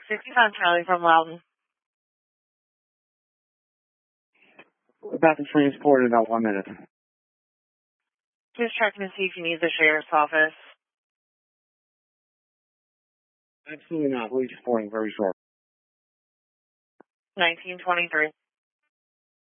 65 Charlie from Loudon. About to transport in about 1 minute. Just checking to see if you need the sheriff's office. Absolutely not. We're just reporting very short. 1923.